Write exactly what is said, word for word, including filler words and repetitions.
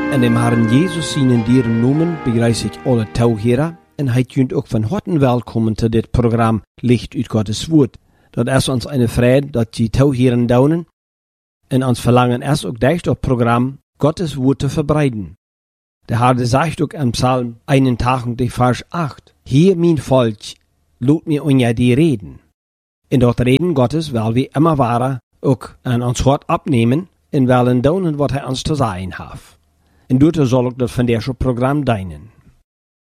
In dem Herrn Jesus seinen dieren noemen begrüße ich alle Tauhörer und heet junt ook van harten welkom te dit Programm Licht uit Gottes Wort. Dat is ons eine Freude, dat die Tauhören daunen und ons Verlangen ist ook durch das Programm Gottes Wort zu verbreiten. Der Herr sagt ook in Psalm einundachtzig, Vers acht, Hier, mein Volk, laat mir unja die reden. In dat Reden Gottes will wir immer wahrer ook aan ons hart abnehmen en willen doen wat hij ons te zeggen heeft. En daartoe zal ook dat van deze Programm dienen.